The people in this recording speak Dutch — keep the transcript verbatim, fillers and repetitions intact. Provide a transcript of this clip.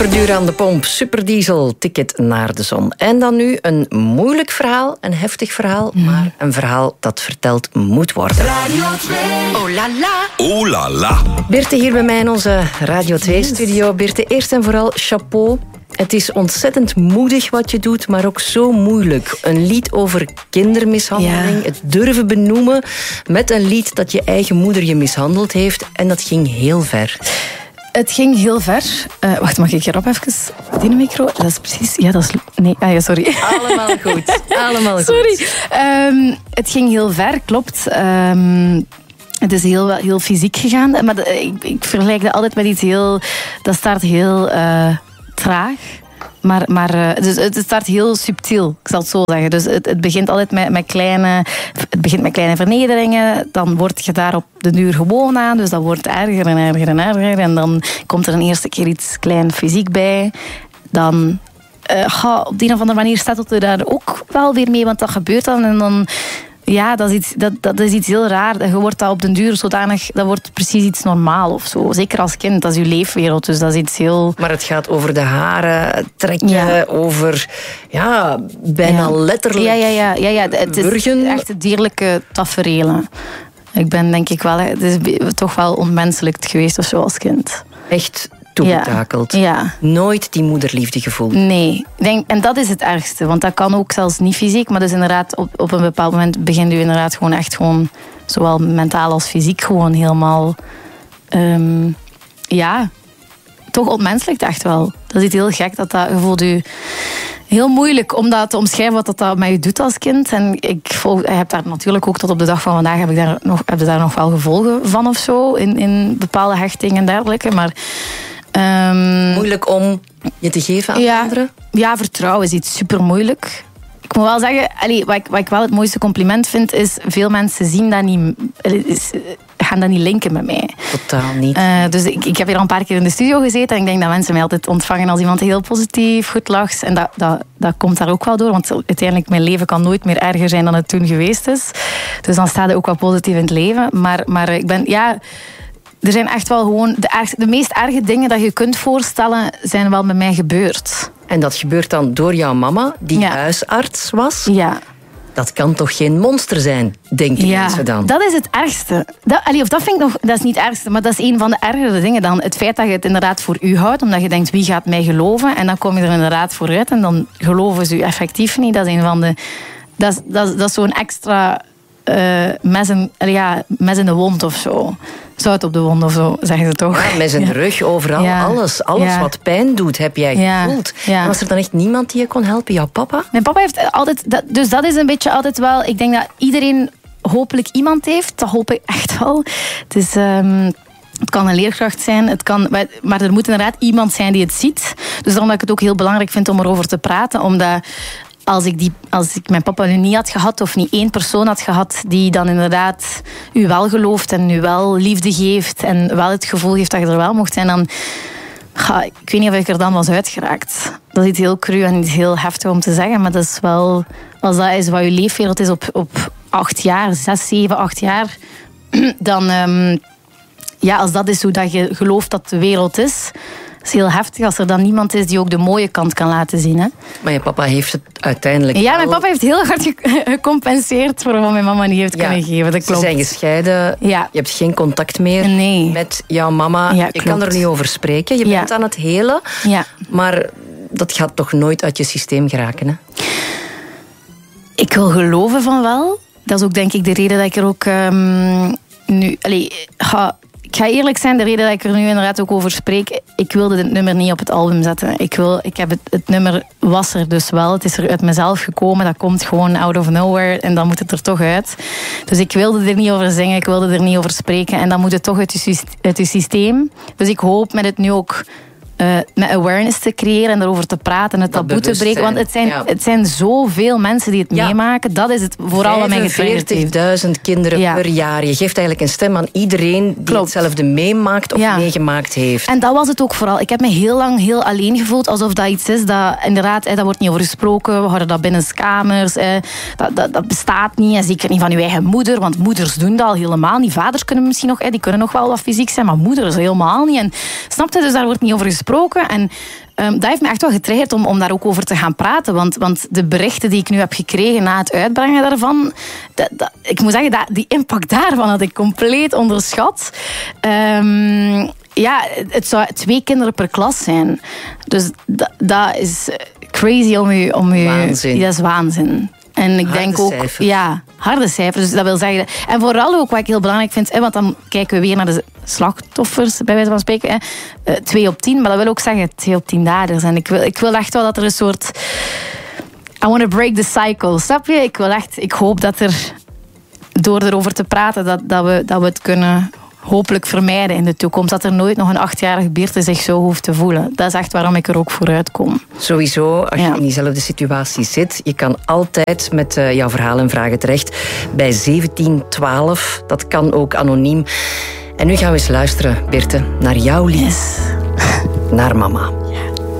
Duur aan de pomp, superdiesel, ticket naar de zon. En dan nu een moeilijk verhaal, een heftig verhaal, mm. maar een verhaal dat verteld moet worden. Radio twee. Oh la la. Oh la la. Birte hier bij mij in onze Radio twee-studio. Birte, eerst en vooral chapeau. Het is ontzettend moedig wat je doet, maar ook zo moeilijk. Een lied over kindermishandeling, ja. Het durven benoemen met een lied dat je eigen moeder je mishandeld heeft. En dat ging heel ver. Het ging heel ver. Uh, wacht, mag ik hierop even? Die micro? Dat is precies... Ja, dat is... Nee, ah, ja, sorry. Allemaal goed. Allemaal goed. Sorry. Um, het ging heel ver, klopt. Um, het is heel, heel fysiek gegaan. Maar de, ik, ik vergelijk dat altijd met iets heel... Dat staat heel uh, traag. Maar, maar uh, dus het staat heel subtiel, ik zal het zo zeggen. Dus het, het, begint altijd met, met kleine, het begint met kleine vernederingen. Dan word je daar op de duur gewoon aan. Dus dat wordt erger en erger en erger. En dan komt er een eerste keer iets klein fysiek bij. Dan... Uh, ga, op de een of andere manier staat het er daar ook wel weer mee. Want dat gebeurt dan. En dan... Ja, dat is, iets, dat, dat is iets heel raar. Je wordt dat op den duur zodanig... Dat wordt precies iets normaal of zo. Zeker als kind, dat is je leefwereld. Dus dat is iets heel... Maar het gaat over de haren trekken, ja. over... Ja, bijna ja. letterlijk... Ja, ja, ja. ja, ja. Het is burgen. Echt dierlijke taferelen. Ik ben denk ik wel... Het is toch wel onmenselijk geweest of zo als kind. Echt... toegetakeld. Ja, ja. Nooit die moederliefde gevoeld. Nee. Denk, en dat is het ergste. Want dat kan ook zelfs niet fysiek. Maar dus inderdaad, op, op een bepaald moment begint u inderdaad gewoon echt gewoon... Zowel mentaal als fysiek gewoon helemaal... Um, ja, toch onmenselijk echt wel. Dat is iets heel gek. Dat dat, je voelt u heel moeilijk om dat te omschrijven wat dat met je doet als kind. En ik, volg, ik heb daar natuurlijk ook tot op de dag van vandaag... heb ik daar nog, heb je daar nog wel gevolgen van of zo. In, in bepaalde hechtingen en dergelijke. Maar... Um, moeilijk om je te geven aan ja, anderen? Ja, vertrouwen is iets super moeilijk. Ik moet wel zeggen, allee, wat, ik, wat ik wel het mooiste compliment vind, is veel mensen zien dat niet, is, gaan dat niet linken met mij. Totaal niet. Uh, dus ik, ik heb hier al een paar keer in de studio gezeten en ik denk dat mensen mij altijd ontvangen als iemand heel positief, goed lacht. En dat, dat, dat komt daar ook wel door, want uiteindelijk mijn leven kan nooit meer erger zijn dan het toen geweest is. Dus dan staat het ook wel positief in het leven. Maar, maar ik ben, ja... Er zijn echt wel gewoon... De, erg, de meest erge dingen dat je kunt voorstellen, zijn wel met mij gebeurd. En dat gebeurt dan door jouw mama, die ja. huisarts was? Ja. Dat kan toch geen monster zijn, denken ja, mensen dan? Dat is het ergste. Dat, allee, of dat vind ik nog... Dat is niet het ergste, maar dat is een van de ergere dingen dan. Het feit dat je het inderdaad voor u houdt, omdat je denkt, wie gaat mij geloven? En dan kom je er inderdaad vooruit en dan geloven ze u effectief niet. Dat is een van de... Dat is, dat is, dat is zo'n extra... Uh, mes, in, ja, mes in de wond of zo. Zout op de wond of zo, zeggen ze toch? Ja, mes in de ja. rug, overal. Ja. Alles, alles ja. wat pijn doet, heb jij ja. gevoeld. Ja. En was er dan echt niemand die je kon helpen? Jouw papa? Mijn papa heeft altijd... Dat, dus dat is een beetje altijd wel... Ik denk dat iedereen hopelijk iemand heeft. Dat hoop ik echt wel. Het is... Um, Het kan een leerkracht zijn, het kan, maar er moet inderdaad iemand zijn die het ziet. Dus daarom dat ik het ook heel belangrijk vind om erover te praten. Omdat als ik, die, als ik mijn papa nu niet had gehad, of niet één persoon had gehad die dan inderdaad u wel gelooft en u wel liefde geeft en wel het gevoel heeft dat je er wel mocht zijn, dan... Ga, ik weet niet of ik er dan was uitgeraakt. Dat is iets heel cru en iets heel heftig om te zeggen, maar dat is wel... Als dat is wat je leefwereld is op, op acht jaar, zes, zeven, acht jaar, dan... Um, Ja, als dat is hoe dat je gelooft dat de wereld is, is heel heftig als er dan niemand is die ook de mooie kant kan laten zien. Hè? Maar je papa heeft het uiteindelijk... Ja, mijn papa heeft heel hard gecompenseerd voor wat mijn mama niet heeft ja, kunnen geven. Dat klopt. Ze zijn gescheiden, ja. Je hebt geen contact meer nee. met jouw mama. Ja, je kan er niet over spreken, je ja. bent aan het helen. Ja. Maar dat gaat toch nooit uit je systeem geraken, hè? Ik wil geloven van wel. Dat is ook denk ik de reden dat ik er ook... Um, nu... Allez, ga... Ik ga eerlijk zijn, de reden dat ik er nu inderdaad ook over spreek, ik wilde dit nummer niet op het album zetten. Ik, wil, ik heb het, het nummer was er dus wel. Het is er uit mezelf gekomen. Dat komt gewoon out of nowhere en dan moet het er toch uit. Dus ik wilde er niet over zingen, ik wilde er niet over spreken. En dan moet het toch uit je, uit je systeem. Dus ik hoop met het nu ook... Uh, met awareness te creëren en erover te praten en het taboe te breken. Want het zijn, ja. het zijn zoveel mensen die het ja. meemaken. Dat is het vooral wat mij getriggerd heeft. vijfenveertigduizend kinderen ja. per jaar. Je geeft eigenlijk een stem aan iedereen die Klopt. hetzelfde meemaakt of ja. meegemaakt heeft. En dat was het ook vooral. Ik heb me heel lang heel alleen gevoeld. Alsof dat iets is dat inderdaad, eh, dat wordt niet over gesproken. We houden dat binnenskamers. Eh, dat, dat, dat bestaat niet. En zeker niet van uw eigen moeder. Want moeders doen dat al helemaal niet. Vaders kunnen misschien nog, eh, die kunnen nog wel wat fysiek zijn. Maar moeders helemaal niet. En snap je? Dus daar wordt niet over gesproken. gesproken. En um, dat heeft me echt wel getriggerd om, om daar ook over te gaan praten. Want, want de berichten die ik nu heb gekregen na het uitbrengen daarvan... Dat, dat, ik moet zeggen, dat, die impact daarvan had ik compleet onderschat. Um, ja, het zou twee kinderen per klas zijn. Dus dat, dat is crazy om u... Om u waanzin. Dat is waanzin. En ik harde denk ook, cijfers. ja, harde cijfers. Dus dat wil zeggen, en vooral ook wat ik heel belangrijk vind, hè, want dan kijken we weer naar de slachtoffers, bij wijze van spreken. Hè, uh, twee op tien, maar dat wil ook zeggen twee op tien daders. En ik wil, ik wil echt wel dat er een soort... I want to break the cycle, snap je? Ik wil echt, ik hoop dat er, door erover te praten, dat, dat, we, dat we het kunnen hopelijk vermijden in de toekomst. Dat er nooit nog een achtjarige Beerte zich zo hoeft te voelen. Dat is echt waarom ik er ook voor uitkom. Sowieso, als je ja. in diezelfde situatie zit, je kan altijd met uh, jouw verhaal en vragen terecht bij zeventien twaalf. Dat kan ook anoniem. En nu gaan we eens luisteren, Beerte, naar jouw lied. Yes. Naar mama. Ja.